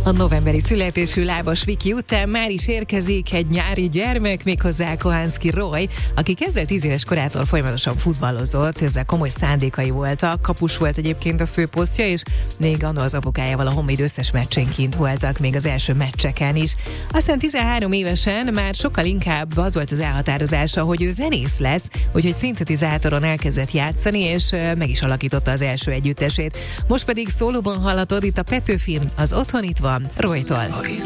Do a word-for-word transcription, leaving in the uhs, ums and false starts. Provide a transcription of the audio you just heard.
A novemberi születésű Lábas Viki után már is érkezik egy nyári gyermek, méghozzá Kohanszki Roy, aki kétezer-tíz éves korától folyamatosan futballozott, ezzel komoly szándékai voltak, kapus volt egyébként a főposztja, és még anno az apukájával a Honvéd összes meccsén kint voltak, még az első meccseken is. Aztán tizenhárom évesen már sokkal inkább az volt az elhatározása, hogy ő zenész lesz, úgyhogy szintetizátoron elkezdett játszani, és meg is alakította az első együttesét. Most pedig szólóban hallhatod itt a Petőfin, az Otthon itt van, Roytól.